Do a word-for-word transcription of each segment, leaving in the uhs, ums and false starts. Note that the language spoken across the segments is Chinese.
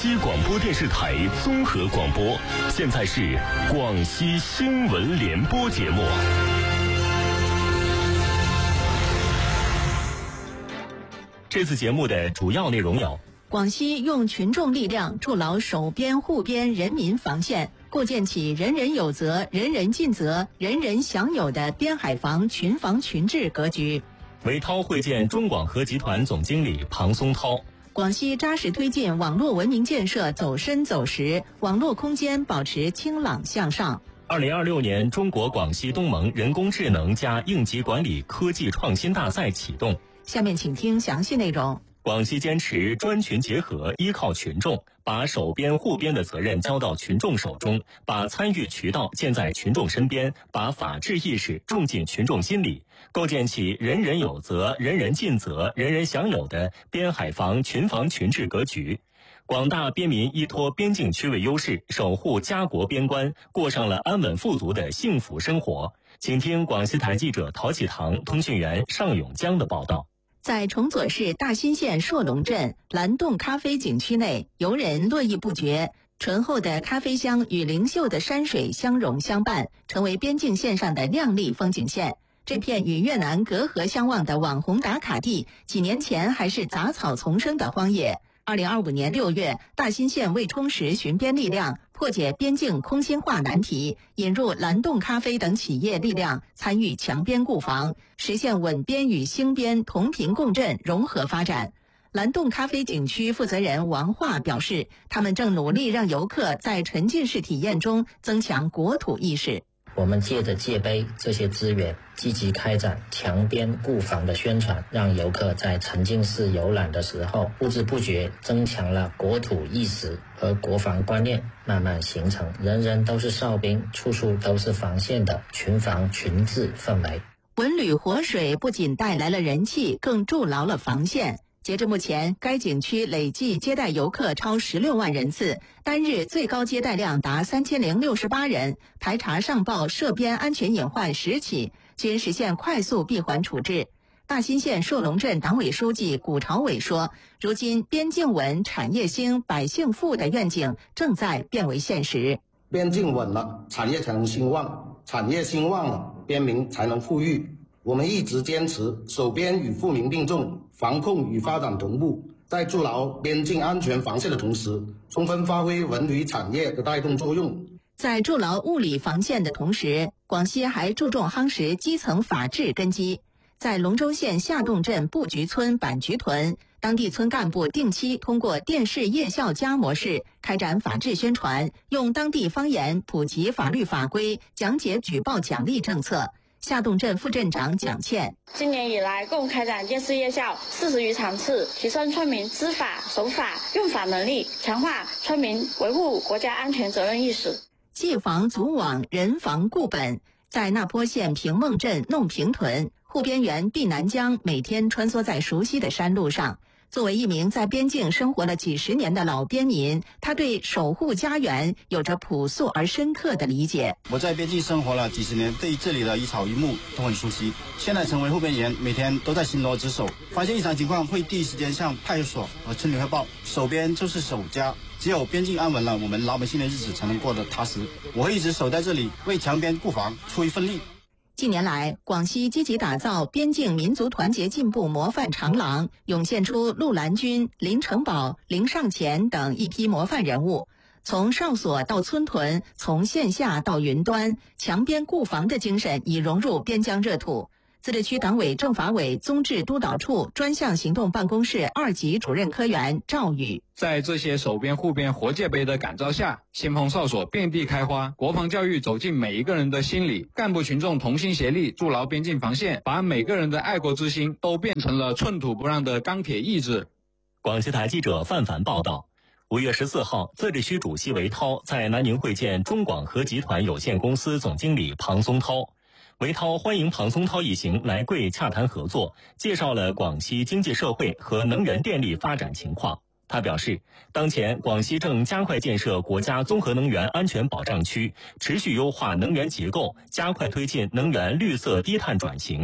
西广播电视台综合广播，现在是广西新闻联播节目。这次节目的主要内容有： 广西用群众力量筑牢守边护边人民防线，构建起人人有责、人人尽责、人人享有的边海防群防群治格局。 维涛会见中广核集团总经理庞松涛。 广西扎实推进网络文明建设走深走实，网络空间保持清朗向上。 二零二六年中国广西东盟人工智能加应急管理科技创新大赛启动。 下面请听详细内容。 广西坚持专群结合，依靠群众，把守边护边的责任交到群众手中，把参与渠道建在群众身边，把法治意识种进群众心里，构建起人人有责、人人尽责、人人享有的边海防群防群治格局。广大边民依托边境区位优势，守护家国边关，过上了安稳富足的幸福生活。请听广西台记者陶启堂、通讯员尚永江的报道。 在崇左市大新县硕龙镇蓝洞咖啡景区内，游人络绎不绝，醇厚的咖啡香与灵秀的山水相融相伴，成为边境线上的亮丽风景线。这片与越南隔河相望的网红打卡地，几年前还是杂草丛生的荒野。二零二五年六月，大新县为充实巡边力量，破解边境空心化难题，引入蓝洞咖啡等企业力量参与强边固防，实现稳边与兴边同频共振融合发展。蓝洞咖啡景区负责人王化表示，他们正努力让游客在沉浸式体验中增强国土意识。 我们借着界碑这些资源，积极开展强边固防的宣传，让游客在沉浸式游览的时候，不知不觉增强了国土意识和国防观念，慢慢形成人人都是哨兵、处处都是防线的群防群治氛围。 文旅活水不仅带来了人气，更筑牢了防线。截至目前，该景区累计接待游客超十六万人次，单日最高接待量达三千零六十八人，排查上报涉边安全隐患十起，均实现快速闭环处置。大新县硕龙镇党委书记谷朝伟说，如今边境稳、产业兴、百姓富的愿景正在变为现实。 边境稳了，产业才能兴旺，产业兴旺了，边民才能富裕。我们一直坚持守边与富民并重，防控与发展同步，在筑牢边境安全防线的同时，充分发挥文旅产业的带动作用。 在筑牢物理防线的同时，广西还注重夯实基层法治根基。在龙州县下洞镇布局村板菊屯，当地村干部定期通过电视夜校加模式开展法治宣传，用当地方言普及法律法规，讲解举报奖励政策。下洞镇副镇长蒋倩， 今年以来共开展电视夜校四十余场次，提升村民知法、守法、用法能力，强化村民维护国家安全责任意识。 既防组网，人防固本。在那坡县平孟镇弄平屯，护边员毕南江每天穿梭在熟悉的山路上。作为一名在边境生活了几十年的老边民，他对守护家园有着朴素而深刻的理解。 我在边境生活了几十年，对这里的一草一木都很熟悉。现在成为护边员，每天都在巡逻值守，发现异常情况会第一时间向派出所和村里汇报。守边就是守家，只有边境安稳了，我们老百姓的日子才能过得踏实。我会一直守在这里，为强边固防出一份力。 近年来，广西积极打造边境民族团结进步模范长廊，涌现出陆兰军、林成宝、林尚乾等一批模范人物。从哨所到村屯，从线下到云端，强边固防的精神已融入边疆热土。自治区党委政法委综治督导处专项行动办公室二级主任科员赵宇， 在这些守边护边活界碑的感召下，先锋哨所遍地开花，国防教育走进每一个人的心里，干部群众同心协力筑牢边境防线，把每个人的爱国之心都变成了寸土不让的钢铁意志。 广西台记者范凡报道。五月十四号，自治区主席韦涛在南宁会见中广核集团有限公司总经理庞松涛。韦涛欢迎庞松涛一行来贵洽谈合作，介绍了广西经济社会和能源电力发展情况。他表示，当前广西正加快建设国家综合能源安全保障区，持续优化能源结构，加快推进能源绿色低碳转型。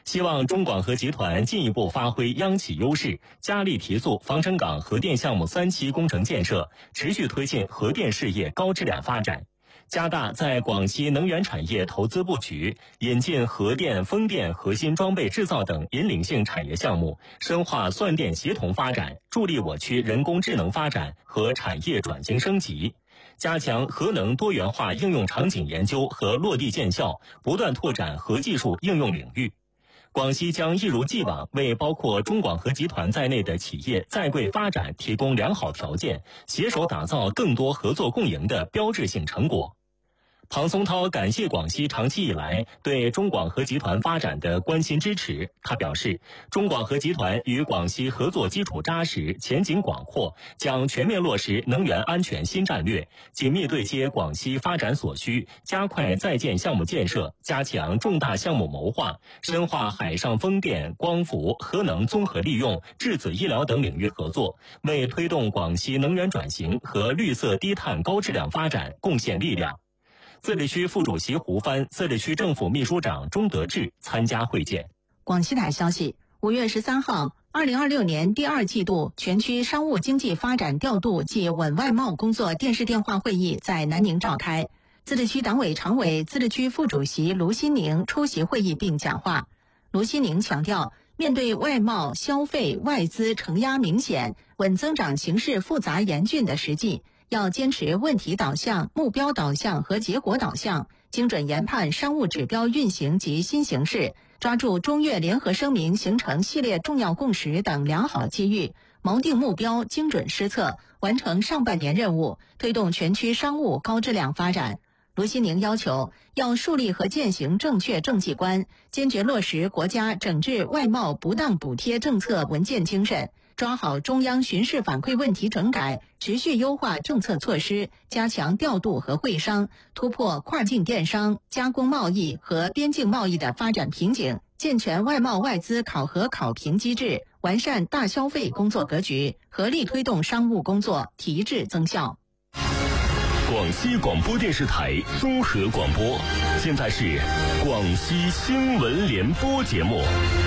希望中广核集团进一步发挥央企优势，加力提速防城港核电项目三期工程建设，持续推进核电事业高质量发展。加大在广西能源产业投资布局，引进核电、风电核心装备制造等引领性产业项目，深化算电协同发展，助力我区人工智能发展和产业转型升级。加强核能多元化应用场景研究和落地见效，不断拓展核技术应用领域。广西将一如既往为包括中广核集团在内的企业在贵发展提供良好条件，携手打造更多合作共赢的标志性成果。庞松涛感谢广西长期以来对中广核集团发展的关心支持。他表示，中广核集团与广西合作基础扎实，前景广阔，将全面落实能源安全新战略，紧密对接广西发展所需，加快在建项目建设，加强重大项目谋划，深化海上风电、光伏、核能综合利用、质子医疗等领域合作，为推动广西能源转型和绿色低碳高质量发展贡献力量。自治区副主席胡帆、自治区政府秘书长钟德志参加会见。 广西台消息，五月十三号，二零二六年第二季度全区商务经济发展调度暨稳外贸工作电视电话会议在南宁召开。自治区党委常委、自治区副主席卢新宁出席会议并讲话。卢新宁强调，面对外贸、消费、外资承压明显、稳增长形势复杂严峻的实际，要坚持问题导向、目标导向和结果导向，精准研判商务指标运行及新形势，抓住中越联合声明形成系列重要共识等良好机遇，锚定目标，精准施策，完成上半年任务，推动全区商务高质量发展。卢新宁要求，要树立和践行正确政绩观，坚决落实国家整治外贸不当补贴政策文件精神，抓好中央巡视反馈问题整改，持续优化政策措施，加强调度和会商，突破跨境电商、加工贸易和边境贸易的发展瓶颈，健全外贸外资考核考评机制，完善大消费工作格局，合力推动商务工作提质增效。 广西广播电视台综合广播，现在是广西新闻联播节目。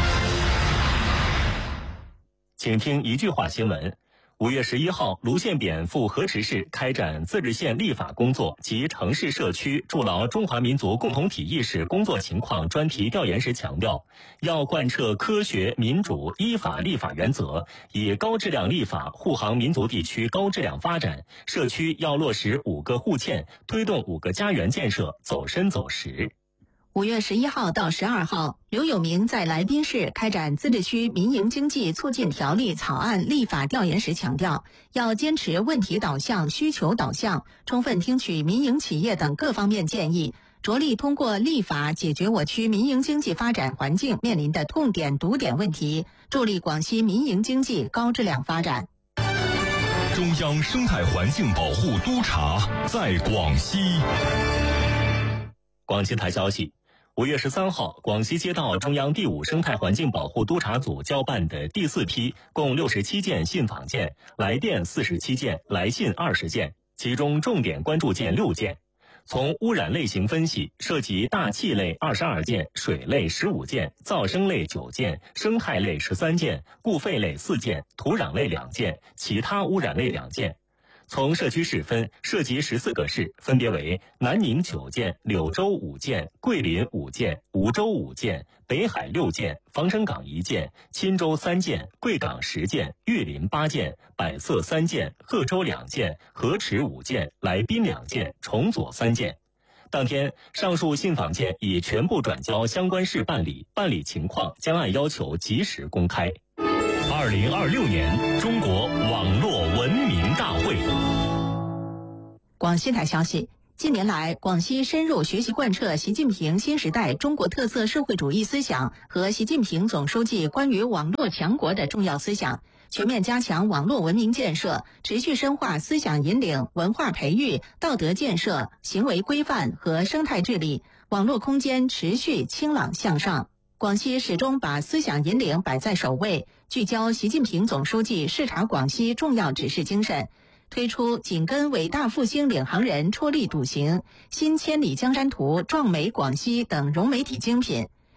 请听一句话新闻。五月十一号，卢县扁赴河池市开展自治县立法工作及城市社区筑牢中华民族共同体意识工作情况专题调研时强调，要贯彻科学、民主、依法立法原则，以高质量立法护航民族地区高质量发展，社区要落实五个互嵌，推动五个家园建设走深走实。 五月十一号到十二号，刘有明在来宾市开展自治区民营经济促进条例草案立法调研时强调，要坚持问题导向、需求导向，充分听取民营企业等各方面建议，着力通过立法解决我区民营经济发展环境面临的痛点堵点问题，助力广西民营经济高质量发展。 中央生态环境保护督察在广西。广西台消息，五月十三号，广西接到中央第五生态环境保护督察组交办的第四批共六十七件信访件，来电四十七件，来信二十件，其中重点关注件六件。从污染类型分析，涉及大气类二十二件，水类十五件，噪声类九件，生态类十三件，固废类四件，土壤类两件，其他污染类两件。从社区市分，涉及十四个市，分别为南宁九件、柳州五件、桂林五件、梧州五件、北海六件、防城港一件、钦州三件、贵港十件、玉林八件、百色三件、贺州两件、河池五件、来宾两件、崇左三件。当天，上述信访件已全部转交相关市办理，办理情况将按要求及时公开。二零二六年中国网络文明大会。 广西台消息，近年来，广西深入学习贯彻习近平新时代中国特色社会主义思想和习近平总书记关于网络强国的重要思想，全面加强网络文明建设，持续深化思想引领、文化培育、道德建设、行为规范和生态治理，网络空间持续清朗向上。广西始终把思想引领摆在首位，聚焦习近平总书记视察广西重要指示精神，推出紧跟伟大复兴领航人踔厉笃行、新千里江山图、壮美广西等融媒体精品，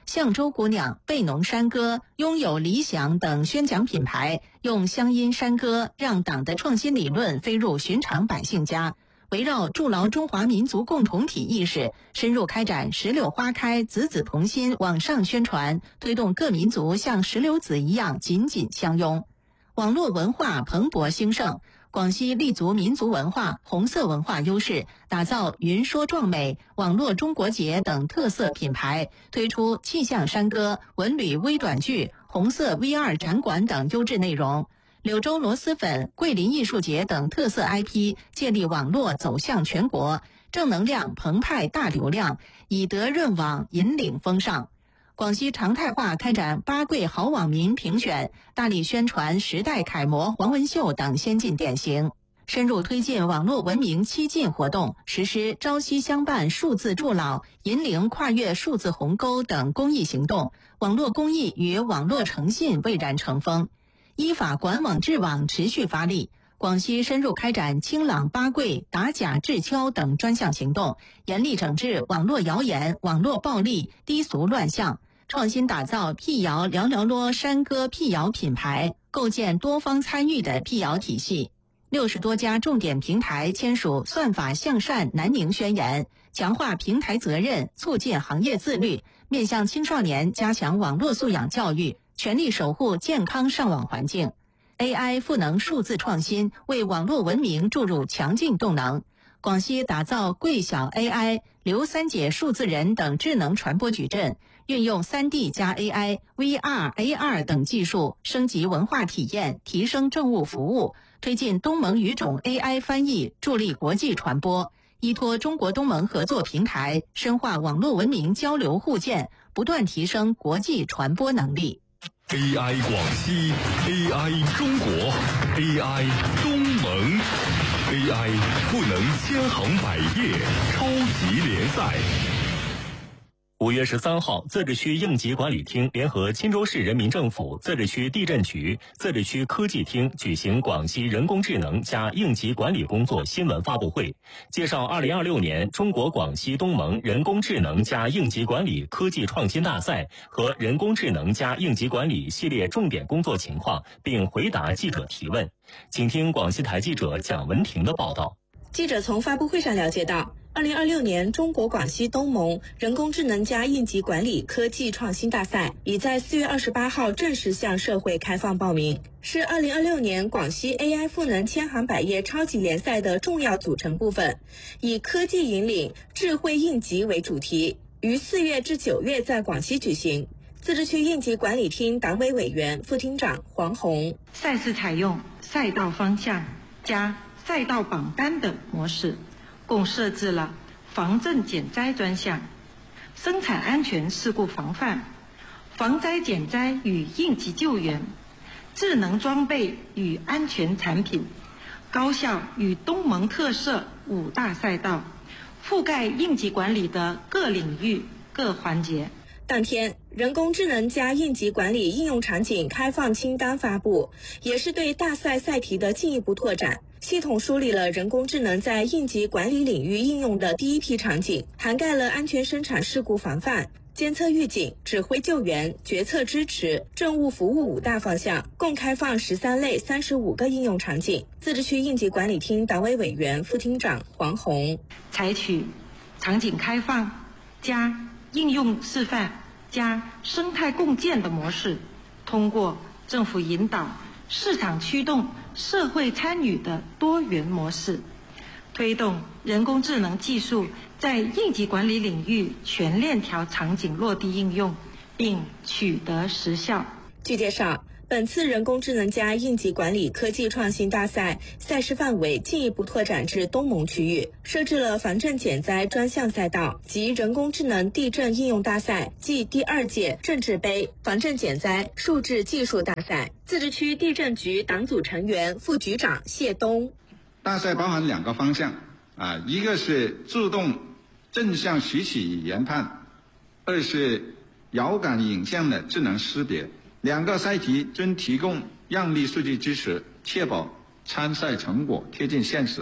象洲姑娘、贝农山歌、拥有理想等宣讲品牌，用乡音山歌让党的创新理论飞入寻常百姓家。围绕筑牢中华民族共同体意识，深入开展石榴花开、子子同心网上宣传，推动各民族像石榴籽一样紧紧相拥。网络文化蓬勃兴盛，广西立足民族文化、红色文化优势，打造云说壮美、网络中国节等特色品牌，推出气象山歌、文旅微短剧、红色 V R 展馆等优质内容。柳州螺蛳粉、桂林艺术节等特色 I P 借力网络走向全国，正能量澎湃大流量，以德润网引领风尚。广西常态化开展八桂好网民评选，大力宣传时代楷模黄文秀等先进典型，深入推进网络文明七进活动，实施朝夕相伴数字助老、引领跨越数字鸿沟等公益行动，网络公益与网络诚信蔚然成风。依法管网治网持续发力，广西深入开展清朗八桂、打假制敲等专项行动，严厉整治网络谣言、网络暴力、低俗乱象，创新打造辟谣聊聊啰山歌辟谣品牌，构建多方参与的辟谣体系。六十多家重点平台签署算法向善南宁宣言，强化平台责任，促进行业自律，面向青少年加强网络素养教育，全力守护健康上网环境。 A I 赋能数字创新，为网络文明注入强劲动能。广西打造桂小 A I、刘三姐数字人等智能传播矩阵，运用 三 D 加 A I、V R、A R 等技术，升级文化体验，提升政务服务，推进东盟语种 A I 翻译，助力国际传播。依托中国东盟合作平台，深化网络文明交流互鉴，不断提升国际传播能力。 A I 广西 ，A I 中国 ，A I 东盟 ，A I 赋能千行百业超级联赛。 五月十三号，自治区应急管理厅联合钦州市人民政府、自治区地震局、自治区科技厅举行广西人工智能加应急管理工作新闻发布会，介绍二零二六年中国广西东盟人工智能加应急管理科技创新大赛和人工智能加应急管理系列重点工作情况，并回答记者提问。请听广西台记者蒋文婷的报道。 记者从发布会上了解到，二零二六年中国广西东盟人工智能加应急管理科技创新大赛已在四月二十八号正式向社会开放报名，是二零二六年广西 A I 赋能千行百业超级联赛的重要组成部分，以科技引领智慧应急为主题，于四月至九月在广西举行。自治区应急管理厅党委委员、副厅长黄红， 赛事采用赛道方向加赛道榜单的模式，共设置了防震减灾专项、生产安全事故防范、防灾减灾与应急救援、智能装备与安全产品、高校与东盟特色五大赛道，覆盖应急管理的各领域各环节。 当天，人工智能加应急管理应用场景开放清单发布，也是对大赛赛题的进一步拓展。系统梳理了人工智能在应急管理领域应用的第一批场景，涵盖了安全生产事故防范、监测预警、指挥救援、决策支持、政务服务五大方向，共开放十三类三十五个应用场景。自治区应急管理厅党委委员、副厅长黄红， 采取场景开放加应用示范加生态共建的模式，通过政府引导、市场驱动、社会参与的多元模式，推动人工智能技术在应急管理领域全链条场景落地应用，并取得实效。 据介绍，本次人工智能加应急管理科技创新大赛赛事范围进一步拓展至东盟区域，设置了防震减灾专项赛道及人工智能地震应用大赛暨第二届政治杯防震减灾数字技术大赛。自治区地震局党组成员、副局长谢东， 大赛包含两个方向啊，一个是自动正向学习与研判，二是遥感影像的智能识别。两个赛题均提供样例数据支持，确保参赛成果贴近现实。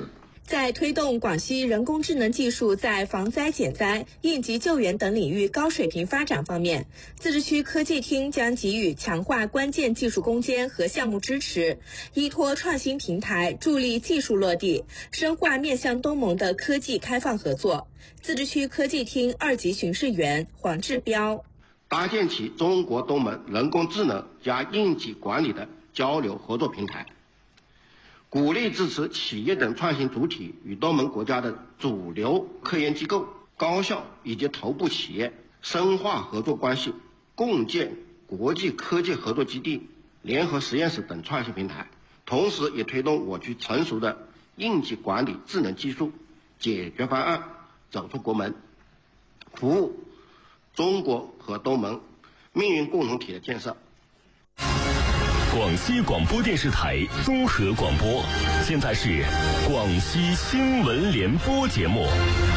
在推动广西人工智能技术在防灾减灾、应急救援等领域高水平发展方面，自治区科技厅将给予强化关键技术攻坚和项目支持，依托创新平台助力技术落地，深化面向东盟的科技开放合作。自治区科技厅二级巡视员黄志彪： 搭建起中国东盟人工智能加应急管理的交流合作平台，鼓励支持企业等创新主体与东盟国家的主流科研机构、高校以及头部企业深化合作关系，共建国际科技合作基地、联合实验室等创新平台，同时也推动我区成熟的应急管理智能技术解决方案走出国门，服务中国和东盟命运共同体的建设。 广西广播电视台综合广播，现在是广西新闻联播节目。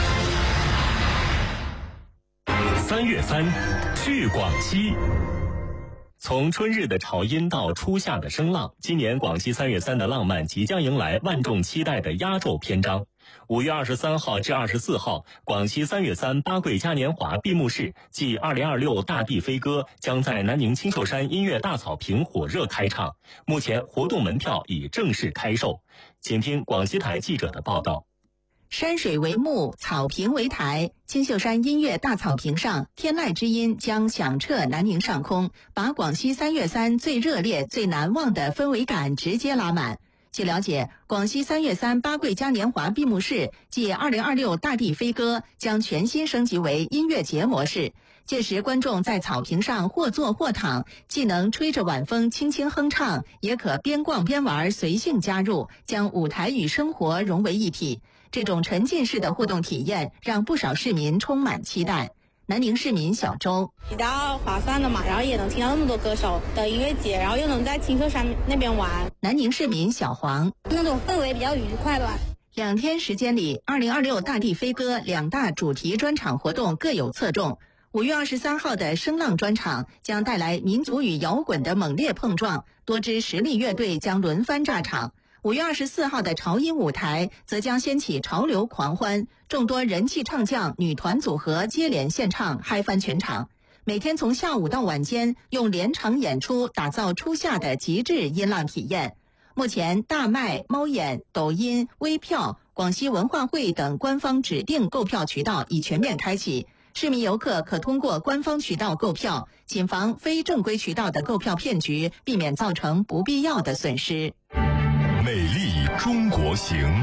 三月三，去广西。从春日的潮音到初夏的声浪，今年广西三月三的浪漫即将迎来万众期待的压轴篇章。五月二十三号至二十四号，广西三月三八桂嘉年华闭幕式暨二零二六大地飞歌将在南宁青秀山音乐大草坪火热开唱。目前活动门票已正式开售，请听广西台记者的报道。 山水为幕，草坪为台，青秀山音乐大草坪上，天籁之音将响彻南宁上空，把广西三月三最热烈、最难忘的氛围感直接拉满。据了解，广西三月三八桂嘉年华闭幕式暨二零二六大地飞歌将全新升级为音乐节模式。届时，观众在草坪上或坐或躺，既能吹着晚风轻轻哼唱，也可边逛边玩随性加入，将舞台与生活融为一体。这种沉浸式的互动体验让不少市民充满期待。南宁市民小周： 比较划算的嘛，然后也能听到那么多歌手的音乐节，然后又能在青秀山那边玩。 南宁市民小黄： 那种氛围比较愉快吧。 两天时间里，二零二六大地飞歌两大主题专场活动各有侧重。五月二十三号的声浪专场将带来民族与摇滚的猛烈碰撞，多支实力乐队将轮番炸场。五月二十四号的潮音舞台则将掀起潮流狂欢，众多人气唱将、女团组合接连献唱，嗨翻全场。每天从下午到晚间，用连场演出打造初夏的极致音浪体验。目前，大麦、猫眼、抖音、微票、广西文化会等官方指定购票渠道已全面开启，市民游客可通过官方渠道购票，谨防非正规渠道的购票骗局，避免造成不必要的损失。 美丽中国行。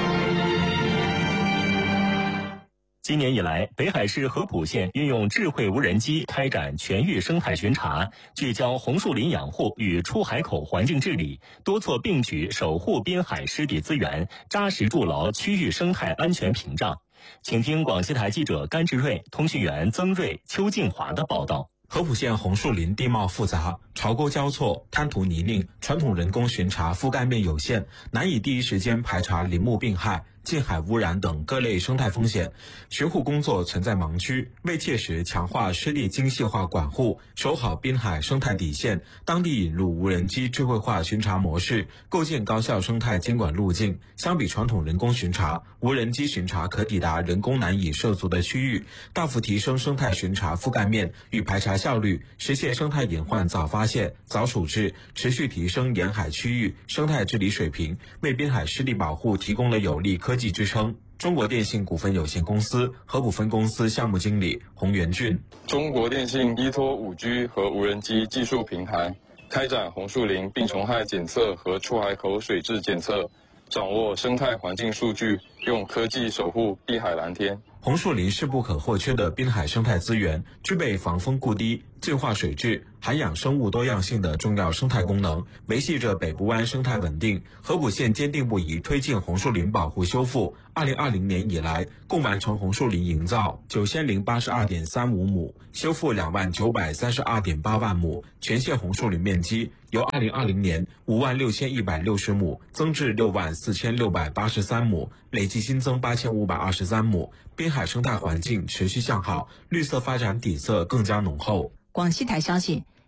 今年以来，北海市合浦县运用智慧无人机开展全域生态巡查，聚焦红树林养护与出海口环境治理，多措并举守护滨海湿地资源，扎实筑牢区域生态安全屏障。请听广西台记者甘志瑞、通讯员曾瑞、邱静华的报道。 合浦县红树林地貌复杂，潮沟交错，滩涂泥泞，传统人工巡查覆盖面有限，难以第一时间排查林木病害、近海污染等各类生态风险，巡护工作存在盲区。为切实强化湿地精细化管护，守好滨海生态底线，当地引入无人机智慧化巡查模式，构建高效生态监管路径。相比传统人工巡查，无人机巡查可抵达人工难以涉足的区域，大幅提升生态巡查覆盖面与排查效率，实现生态隐患早发现、早处置，持续提升沿海区域生态治理水平，为滨海湿地保护提供了有力科技支撑。中国电信股份有限公司合浦分公司项目经理洪元俊： 中国电信依托 五 G 和无人机技术平台，开展红树林病虫害检测和出海口水质检测，掌握生态环境数据，用科技守护碧海蓝天。 红树林是不可或缺的滨海生态资源，具备防风固堤、净化水质、涵养生物多样性的重要生态功能，维系着北部湾生态稳定。合浦县坚定不移推进红树林保护修复。二零二零年以来，共完成红树林营造九千零八十二点三五亩，修复两万九百三十二点八万亩，全县红树林面积由二零二零年五万六千一百六十亩增至六万四千六百八十三亩，累计新增八千五百二十三亩。滨海生态环境持续向好，绿色发展底色更加浓厚。 广西台消息，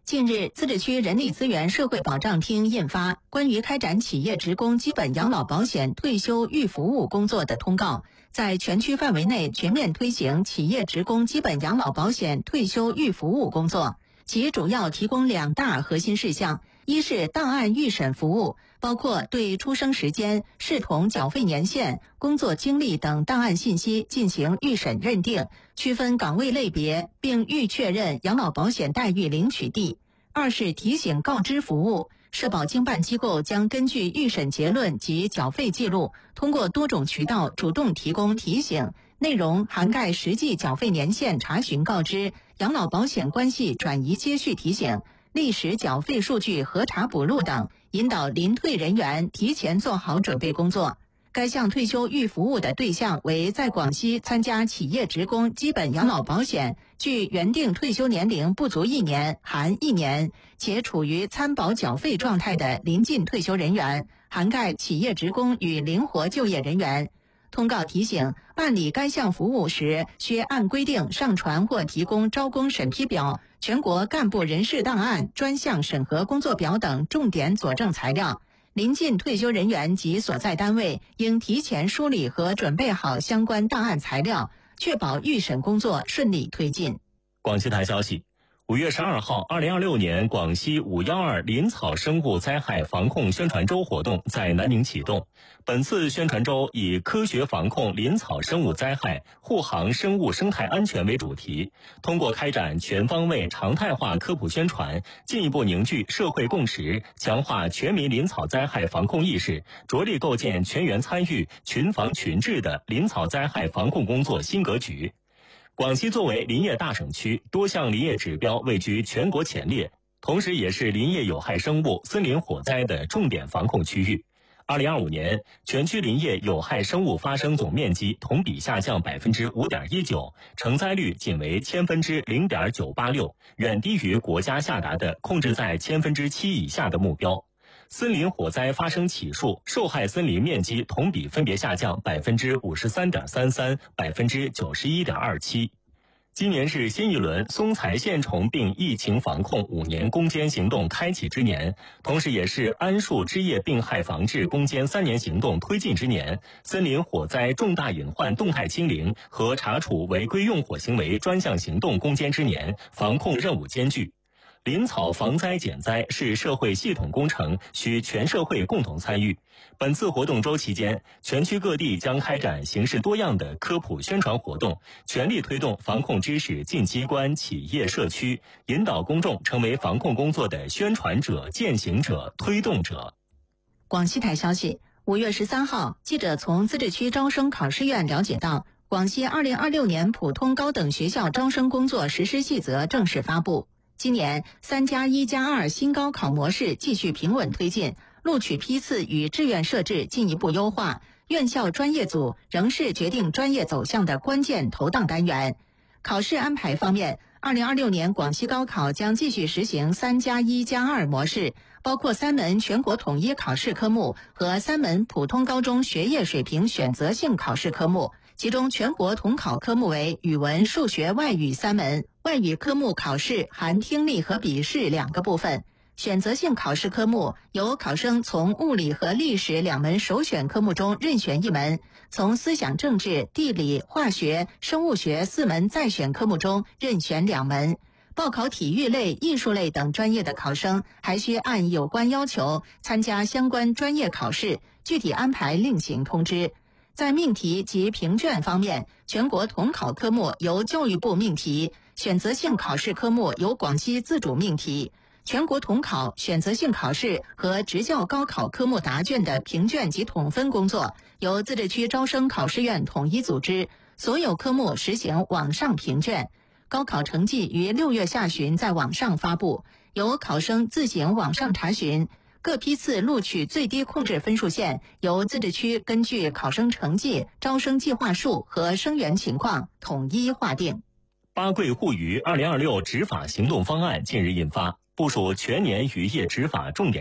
近日，自治区人力资源社会保障厅印发《关于开展企业职工基本养老保险退休预服务工作的通告》，在全区范围内全面推行企业职工基本养老保险退休预服务工作。其主要提供两大核心事项：一是档案预审服务，包括对出生时间、视同缴费年限、工作经历等档案信息进行预审认定，区分岗位类别，并预确认养老保险待遇领取地；二是提醒告知服务，社保经办机构将根据预审结论及缴费记录，通过多种渠道主动提供提醒，内容涵盖实际缴费年限查询告知、养老保险关系转移接续提醒、历史缴费数据核查补录等，引导临退人员提前做好准备工作。该项退休预服务的对象为在广西参加企业职工基本养老保险，距原定退休年龄不足一年含一年，且处于参保缴费状态的临近退休人员，涵盖企业职工与灵活就业人员。通告提醒，办理该项服务时，需按规定上传或提供招工审批表、全国干部人事档案专项审核工作表等重点佐证材料。临近退休人员及所在单位应提前梳理和准备好相关档案材料，确保预审工作顺利推进。 广西台消息，五月十二号，二零二六年广西五一二林草生物灾害防控宣传周活动在南宁启动。本次宣传周以科学防控林草生物灾害、护航生物生态安全为主题，通过开展全方位常态化科普宣传，进一步凝聚社会共识，强化全民林草灾害防控意识，着力构建全员参与、群防群治的林草灾害防控工作新格局。广西作为林业大省区，多项林业指标位居全国前列，同时也是林业有害生物、森林火灾的重点防控区域。二零二五年，全区林业有害生物发生总面积同比下降百分之五点一九，成灾率仅为千分之零点九八六，远低于国家下达的控制在千分之七以下的目标。森林火灾发生起数、受害森林面积同比分别下降百分之五十三点三三、百分之九十一点二七。今年是新一轮松材线虫病疫情防控五年攻坚行动开启之年，同时也是桉树枝叶病害防治攻坚三年行动推进之年，森林火灾重大隐患动态清零和查处违规用火行为专项行动攻坚之年，防控任务艰巨。林草防灾减灾是社会系统工程，需全社会共同参与。本次活动周期间，全区各地将开展形式多样的科普宣传活动，全力推动防控知识进机关、企业、社区，引导公众成为防控工作的宣传者、践行者、推动者。 广西台消息，五月十三号，记者从自治区招生考试院了解到，广西二零二六年普通高等学校招生工作实施细则正式发布。今年三加一加二新高考模式继续平稳推进，录取批次与志愿设置进一步优化，院校专业组仍是决定专业走向的关键投档单元。考试安排方面，二零二六年广西高考将继续实行三加一加二模式，包括三门全国统一考试科目和三门普通高中学业水平选择性考试科目。其中全国统考科目为语文、数学、外语三门，外语科目考试含听力和笔试两个部分。选择性考试科目由考生从物理和历史两门首选科目中任选一门，从思想政治、地理、化学、生物学四门在选科目中任选两门。报考体育类、艺术类等专业的考生还需按有关要求参加相关专业考试，具体安排另行通知。在命题及评卷方面，全国统考科目由教育部命题，选择性考试科目由广西自主命题。全国统考、选择性考试和职教高考科目答卷的评卷及统分工作由自治区招生考试院统一组织，所有科目实行网上评卷。高考成绩于六月下旬在网上发布，由考生自行网上查询。各批次录取最低控制分数线由自治区根据考生成绩、招生计划数和生源情况统一划定。 八桂护渔二零二六执法行动方案近日印发，部署全年渔业执法重点